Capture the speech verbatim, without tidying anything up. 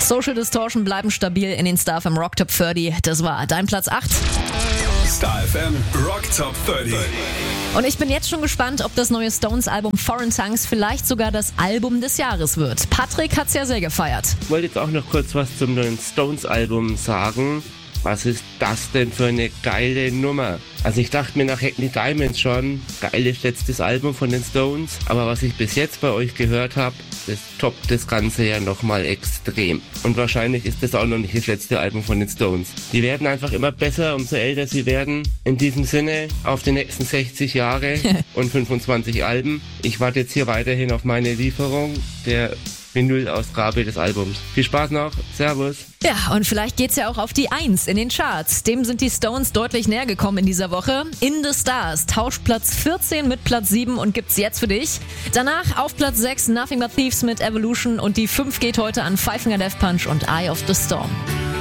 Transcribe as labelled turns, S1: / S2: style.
S1: Social Distortion bleiben stabil in den Star F M Rock Top dreißig. Das war dein Platz acht.
S2: Star F M Rock Top dreißig.
S1: Und ich bin jetzt schon gespannt, ob das neue Stones-Album Foreign Tongues vielleicht sogar das Album des Jahres wird. Patrick hat's ja sehr gefeiert.
S3: Ich wollte jetzt auch noch kurz was zum neuen Stones-Album sagen. Was ist das denn für eine geile Nummer? Also ich dachte mir nach Hack Me Diamonds schon, geiles letztes Album von den Stones. Aber was ich bis jetzt bei euch gehört habe, das toppt das Ganze ja nochmal extrem. Und wahrscheinlich ist das auch noch nicht das letzte Album von den Stones. Die werden einfach immer besser, umso älter sie werden. In diesem Sinne, auf die nächsten sechzig Jahre und fünfundzwanzig Alben. Ich warte jetzt hier weiterhin auf meine Lieferung der Vinyl-Ausgabe des Albums. Viel Spaß noch, Servus.
S1: Ja, und vielleicht geht's ja auch auf die eins in den Charts. Dem sind die Stones deutlich näher gekommen in dieser Woche. In the Stars tauscht Platz vierzehn mit Platz sieben und gibt's jetzt für dich. Danach auf Platz sechs Nothing But Thieves mit Evolution und die fünf geht heute an Five Finger Death Punch und Eye of the Storm.